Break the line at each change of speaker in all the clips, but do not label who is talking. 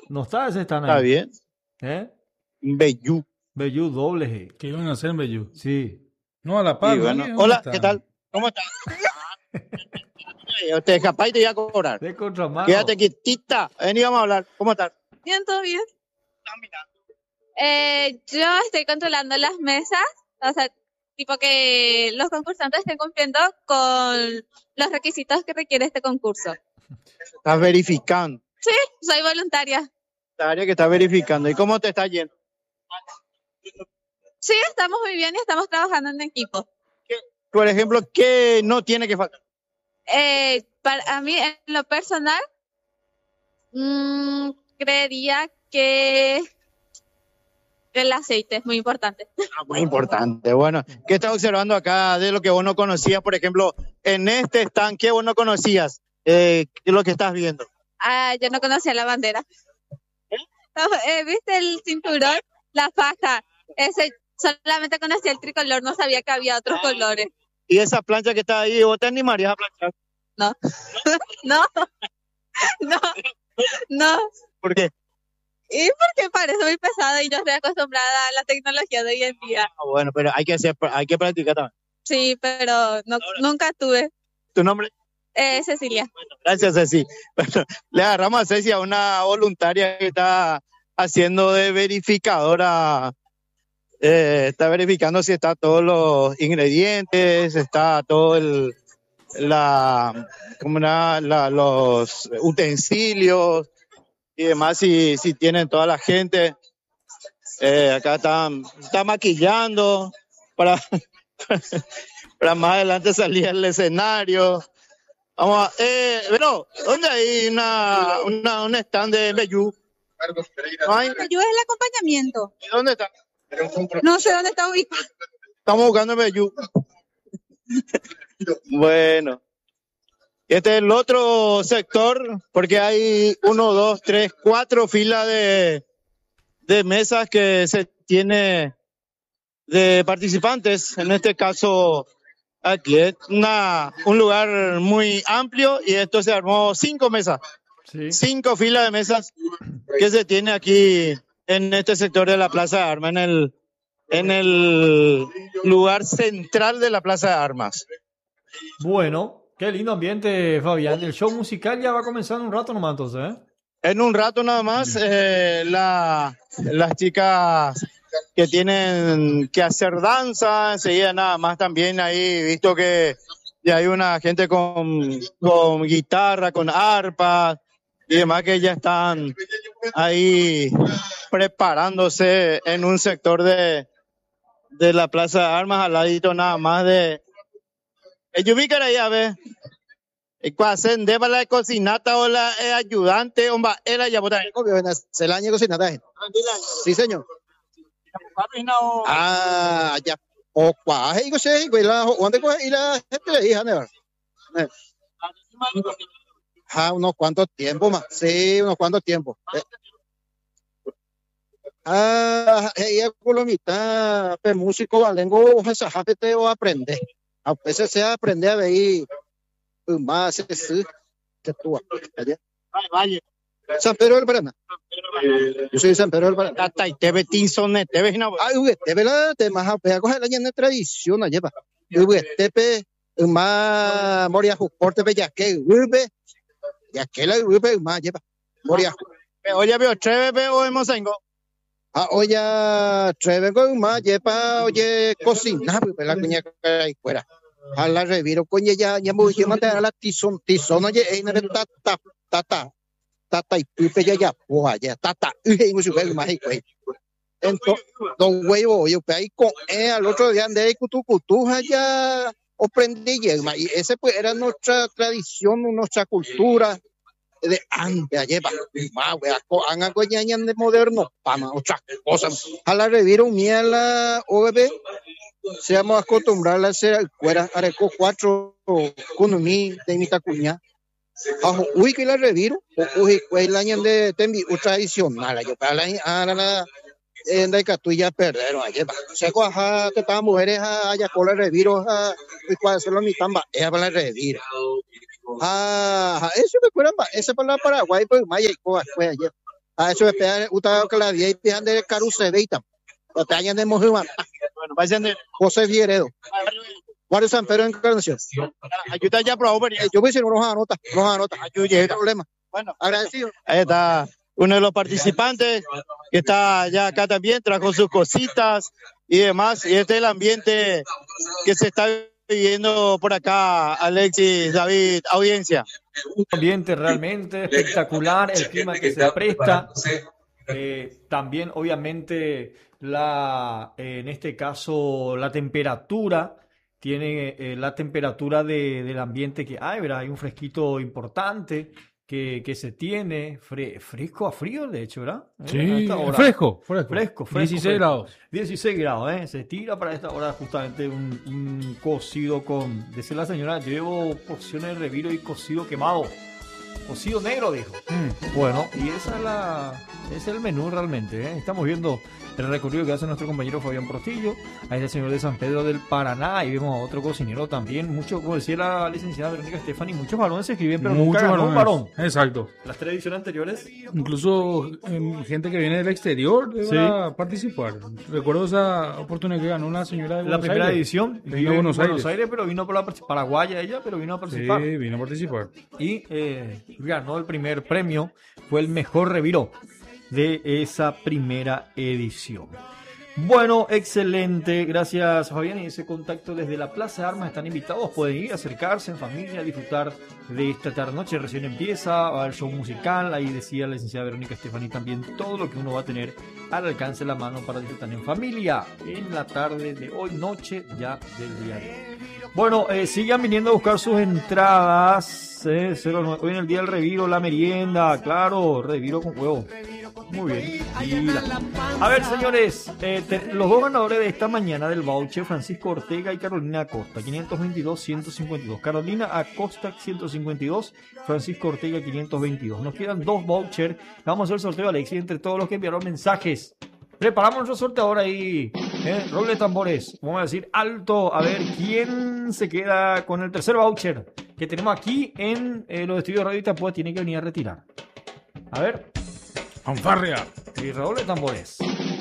No está ese están
Está
ahí.
bien.
¿Eh?
Bellú.
Bellú doble G.
¿Qué iban a hacer en Bellú?
Sí.
No, a La
Y
Paz, ¿no?
bueno,
¿Dónde
hola, ¿qué tal?
están?
¿Cómo estás? Te escapás y te voy a cobrar.
De contramano.
Quédate quietita. Vení, vamos a hablar. ¿Cómo estás?
Bien, todo bien. Yo estoy controlando las mesas, o sea, tipo que los concursantes estén cumpliendo con los requisitos que requiere este concurso.
Estás verificando.
Sí, soy voluntaria.
La área que está verificando. ¿Y cómo te está yendo?
Sí, estamos muy bien y estamos trabajando en equipo.
Por ejemplo, ¿qué no tiene que faltar?
Para mí, en lo personal, creería que el aceite es muy importante.
Muy importante. Bueno, ¿qué estás observando acá de lo que vos no conocías? Por ejemplo, en este stand, ¿qué vos no conocías? ¿Qué es lo que estás viendo?
Yo no conocía la bandera. ¿Viste el cinturón? La faja. Ese, solamente conocía el tricolor, no sabía que había otros colores.
¿Y esa plancha que está ahí, vos te animarías a planchar?
No. No. No. No.
¿Por qué?
Y porque parece muy pesada y yo estoy acostumbrada a la tecnología de hoy en día.
Bueno, pero hay que practicar también.
Sí, pero no, nunca tuve.
¿Tu nombre?
Cecilia.
Gracias, Ceci. Bueno, le agarramos a Ceci, a una voluntaria que está haciendo de verificadora. Está verificando si está todos los ingredientes, está todo los utensilios y demás, si tienen toda la gente. Acá está maquillando para, para más adelante salir al escenario. Vamos a, pero, ¿dónde hay un stand de Bellú? ¿No hay?
Bellú es el acompañamiento.
¿Y dónde está?
No sé dónde está ubicado.
Estamos buscando Bellú. Bueno. Este es el otro sector, porque hay 1, 2, 3, 4 filas de mesas que se tiene de participantes. En este caso, aquí es un lugar muy amplio y esto se armó 5 mesas.
Sí.
5 filas de mesas que se tiene aquí en este sector de la Plaza de Armas, en el lugar central de la Plaza de Armas.
Bueno, qué lindo ambiente, Fabián. El show musical ya va a comenzar en un rato nomás, entonces, ¿eh?
En un rato nada más, las chicas que tienen que hacer danza, enseguida nada más también ahí, visto que ya hay una gente con guitarra, con arpa y demás que ya están ahí preparándose en un sector de la Plaza de Armas, al ladito nada más de... Yo vi que era ahí, a ver... Cuando de la cocinata o la ayudante, hombre, era ya botar.
Se la año cocinata. Sí, señor. Ya. O cuaje y cosé, y la donde coge y la gente le hija, ¿no? Unos cuantos tiempos más. Sí, unos cuantos tiempos. Ella colomita, pe músico, valengo, esa jafete o aprende. A veces se aprende a ver más que tú.
Vaya.
San Pedro del Paraná. Yo soy de San Pedro del Paraná.
Tata y te betizone, te ves no.
Te ve la te más a coger la llena de tradición allá va. Te pe más moria juporte pe ya que ya que la más lleva. Moria.
Oye, veo treve o hemos tengo.
Oye, treve con más lleva, oye, cocinar pues la cuña ahí fuera. A la reviro coña ya muy que mandar la tizón oye, en el tata y pipe ya ya tata y mucho que más y entonces don huevo yo pe ahí con al otro día ande cutu ya aprendí y ese pues era nuestra tradición, nuestra cultura de antes lleva más hagan coña de moderno para otras cosas a la reviro miela OB seamos acostumbrados a hacer fuera areco 4 con mi de mi tacuña. Uy, que la reviro, uy, el año de tembi tradicional, yo para la en la catuya perderon ayer, se coja que estaban mujeres allá con la reviro, y cuando se lo mitamba, ella para la reviro. Eso me acuerdo, ese para la Paraguay, pues, Maya y Coa fue ayer. A eso espera uta que la die y de caruse veita. O te añan de Mojiman.
Bueno, vayan de
José Vieredo. Barrio San Pedro Encarnación.
ayuda ya probó, pero
Yo voy a decir, no nos anota.
ayuda.
Problema.
Bueno,
Agradecido.
ahí está uno de los participantes que está ya acá también, trajo sus cositas y demás. Y este es el ambiente que se está viviendo por acá, Alexis, David, audiencia.
Un ambiente realmente espectacular, el clima que se presta. También, obviamente, en este caso, la temperatura. Tiene la temperatura del ambiente que hay, ¿verdad? Hay un fresquito importante que se tiene, fresco a frío, de hecho, ¿verdad?
Sí,
fresco.
16 grados.
16 grados, ¿eh? Se tira para esta hora justamente un cocido con, decía la señora, yo llevo porciones de reviro y cocido quemado. Cocido negro, dijo. Bueno, y ese es el menú realmente, ¿eh? Estamos viendo el recorrido que hace nuestro compañero Fabián Portillo. Ahí está el señor de San Pedro del Paraná. Y vemos a otro cocinero también. Mucho, como decía la licenciada Verónica Stefani, muchos varones se escriben, pero nunca ganó un varón.
Exacto.
Las 3 ediciones anteriores.
Incluso gente que viene del exterior debe participar. Recuerdo esa oportunidad que ganó una señora de Buenos
primera
Aires.
Edición.
Vino a Buenos Aires,
pero vino por la paraguaya ella, pero vino a participar.
Sí, vino a participar.
Y ganó el primer premio. Fue el mejor reviro de esa primera edición. Bueno, excelente, gracias Fabián. Y ese contacto desde la Plaza de Armas, están invitados, pueden ir, acercarse en familia, disfrutar de esta tarde noche. Recién empieza, va el show musical, ahí decía la licenciada Verónica Stefani también todo lo que uno va a tener al alcance de la mano para disfrutar en familia en la tarde de hoy, noche ya del día de hoy. Bueno, sigan viniendo a buscar sus entradas, 09, hoy en el día del reviro, la merienda, claro, reviro con huevo. Muy bien. A ver, señores, los dos ganadores de esta mañana del voucher, Francisco Ortega y Carolina Acosta, 522-152. Carolina Acosta, 152. Francisco Ortega, 522. Nos quedan 2 vouchers. Vamos a hacer el sorteo, Alexis, entre todos los que enviaron mensajes. Preparamos nuestro sorteo ahora ahí. Roble de tambores. Vamos a decir alto. A ver quién se queda con el tercer voucher que tenemos aquí en los estudios de Radio Itapúa. Tiene que venir a retirar. A ver.
Fanfarria.
Y redoble de tambores.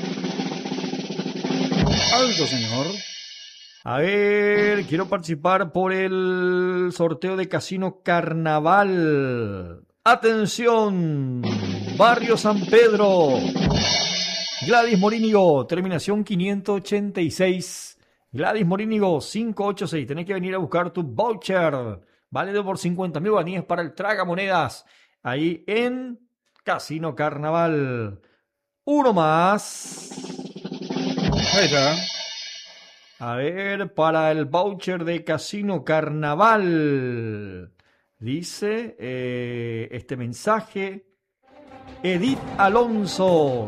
Alto, señor.
A ver, quiero participar por el sorteo de Casino Carnaval. Atención, Barrio San Pedro. Gladys Morínigo, terminación 586. Gladys Morínigo, 586. Tenés que venir a buscar tu voucher. Válido por 50.000 guaraníes para el tragamonedas. Ahí en Casino Carnaval. Uno más.
Ahí está.
A ver, para el voucher de Casino Carnaval. Dice este mensaje. Edith Alonso,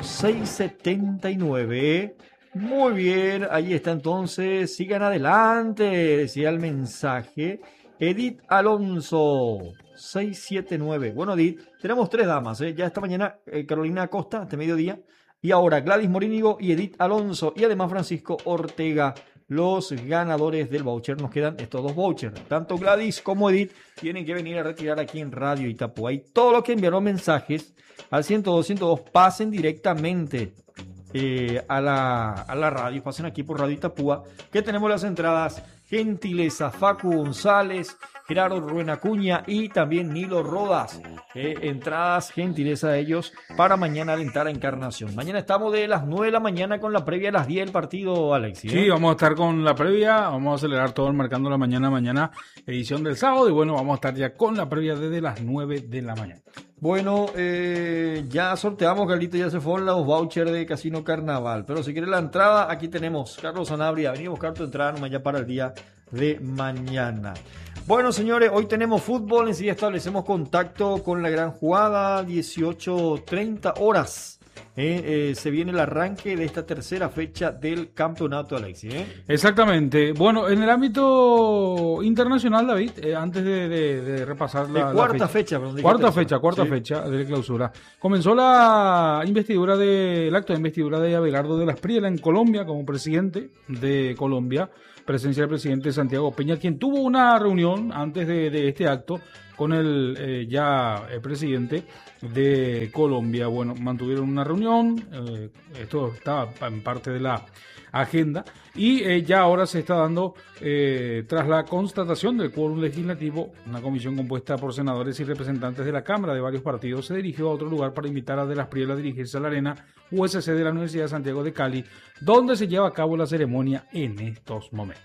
679. Muy bien, ahí está entonces. Sigan adelante, decía el mensaje. Edith Alonso, 679. Bueno, Edith, tenemos 3 damas, ya esta mañana Carolina Acosta, hasta mediodía. Y ahora Gladys Morínigo y Edith Alonso. Y además Francisco Ortega, los ganadores del voucher. Nos quedan estos 2 vouchers. Tanto Gladys como Edith tienen que venir a retirar aquí en Radio Itapúa. Y todos los que enviaron mensajes al 102 pasen directamente a la radio, pasen aquí por Radio Itapúa, que tenemos las entradas. Gentileza, Facu González, Gerardo Rubén Acuña y también Nilo Rodas. Entradas, gentileza de ellos para mañana alentar a Encarnación. Mañana estamos de las 9 de la mañana con la previa a las 10 del partido, Alexis.
Sí, vamos a estar con la previa, vamos a acelerar todo marcando la mañana, edición del sábado. Y bueno, vamos a estar ya con la previa desde las 9 de la mañana. Bueno, ya sorteamos, Carlito, ya se fueron los vouchers de Casino Carnaval. Pero si quieres la entrada, aquí tenemos. Carlos Sanabria, vení a buscar tu entrada nomás ya para el día de mañana. Bueno, señores, hoy tenemos fútbol. Enseguida establecemos contacto con la gran jugada, 18:30 horas. Se viene el arranque de esta tercera fecha del campeonato, Alexis. Exactamente. Bueno, en el ámbito internacional, David, antes de repasar la
cuarta fecha
de clausura, comenzó el acto de investidura de Abelardo de las Priela en Colombia como presidente de Colombia, presencia del presidente Santiago Peña, quien tuvo una reunión antes de este acto con el presidente de Colombia. Bueno, mantuvieron una reunión, esto estaba en parte de la agenda, y ya ahora se está dando, tras la constatación del quórum legislativo, una comisión compuesta por senadores y representantes de la Cámara de varios partidos se dirigió a otro lugar para invitar a De las Priel a dirigirse a la Arena USC de la Universidad de Santiago de Cali, donde se lleva a cabo la ceremonia en estos momentos.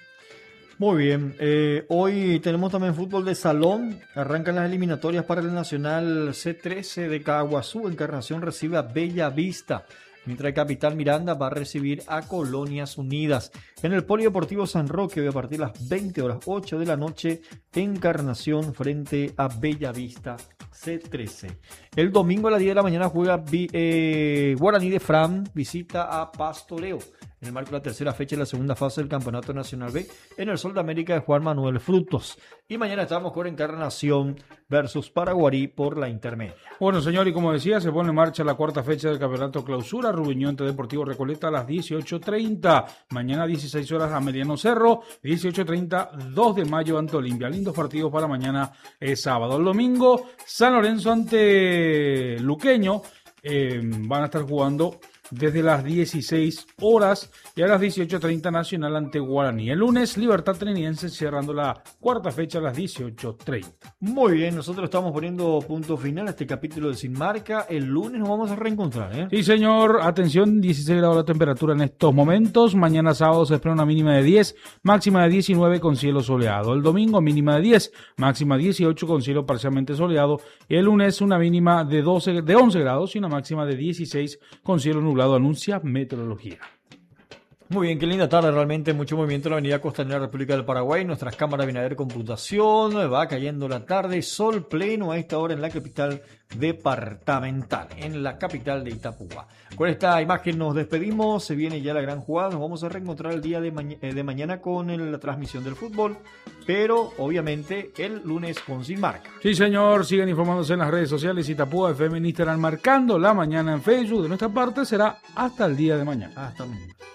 Muy bien, hoy tenemos también fútbol de salón, arrancan las eliminatorias para el Nacional C13 de Caguazú. Encarnación recibe a Bella Vista, mientras que Capital Miranda va a recibir a Colonias Unidas. En el Polideportivo San Roque, hoy a partir de las 20 horas, 8 de la noche, Encarnación frente a Bella Vista C13. El domingo a las 10 de la mañana juega Guaraní de Fram, visita a Pastoreo, en el marco de la tercera fecha de la segunda fase del Campeonato Nacional B, en el Sol de América de Juan Manuel Frutos. Y mañana estamos con Encarnación versus Paraguarí por la intermedia.
Bueno, señor, y como decía, se pone en marcha la cuarta fecha del Campeonato Clausura, Rubiñón Deportivo Recoleta a las 18:30. Mañana 16 horas Ameliano Cerro, 18:30, 2 de mayo ante Olimpia. Lindos partidos para mañana sábado. El domingo, San Lorenzo ante Luqueño, van a estar jugando desde las 16 horas y a las 18:30 Nacional ante Guaraní. El lunes, Libertad Triniense cerrando la cuarta fecha a las 18:30.
Muy bien, nosotros estamos poniendo punto final a este capítulo de Sin Marca. El lunes nos vamos a reencontrar, ¿eh?
Sí, señor. Atención, 16 grados la temperatura en estos momentos. Mañana sábado se espera una mínima de 10, máxima de 19 con cielo soleado. El domingo mínima de 10, máxima 18 con cielo parcialmente soleado. Y el lunes una mínima de 11 grados y una máxima de 16 con cielo nublado, anuncia Meteorología.
Muy bien, qué linda tarde, realmente mucho movimiento en la avenida Costanera, República del Paraguay. Nuestras cámaras Binader Computación, va cayendo la tarde, sol pleno a esta hora en la capital departamental, en la capital de Itapúa. Con esta imagen nos despedimos, se viene ya la gran jugada, nos vamos a reencontrar el día de mañana con la transmisión del fútbol, pero obviamente el lunes con Sin Marca.
Sí, señor, sigan informándose en las redes sociales, Itapúa FM en Instagram, Marcando la Mañana en Facebook. De nuestra parte será hasta el día de mañana.
Hasta mañana.